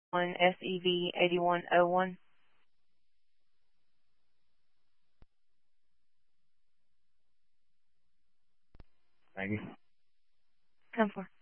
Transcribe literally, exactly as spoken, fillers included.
one S E V eight one oh one. Thank you. Come for.